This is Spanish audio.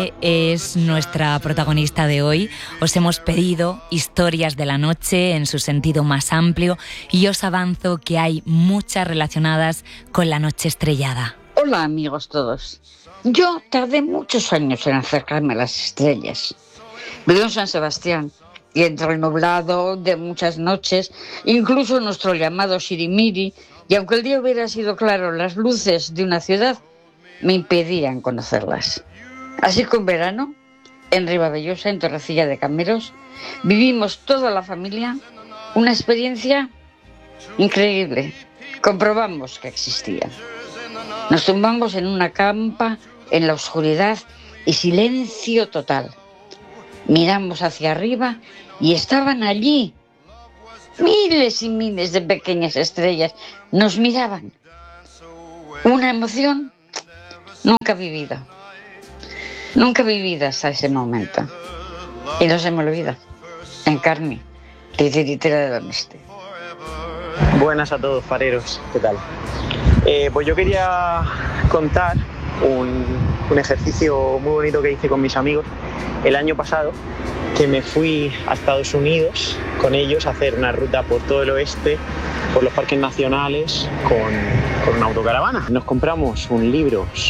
Es nuestra protagonista de hoy. Os hemos pedido historias de la noche en su sentido más amplio y os avanzo que hay muchas relacionadas con la noche estrellada. Hola amigos todos. Yo tardé muchos años en acercarme a las estrellas. Vivo en San Sebastián y entre el nublado de muchas noches, incluso nuestro llamado sirimiri, y aunque el día hubiera sido claro, las luces de una ciudad me impedían conocerlas. Así que un verano, en Ribabellosa, en Torrecilla de Cameros, vivimos toda la familia una experiencia increíble. Comprobamos que existían. Nos tumbamos en una campa, en la oscuridad y silencio total. Miramos hacia arriba y estaban allí miles y miles de pequeñas estrellas. Nos miraban. Una emoción nunca vivida. Nunca vivida hasta ese momento. Y no se me olvida. En carne, titiritera de Doneste. Buenas a todos, fareros. ¿Qué tal? Pues yo quería contar un ejercicio muy bonito que hice con mis amigos el año pasado, que me fui a Estados Unidos con ellos a hacer una ruta por todo el oeste, por los parques nacionales, con una autocaravana. Nos compramos un libro